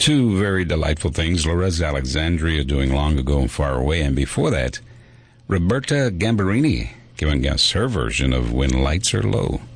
Two very delightful things. Lorenza Alexandria doing Long Ago and Far Away. And before that, Roberta Gambarini giving us her version of When Lights Are Low.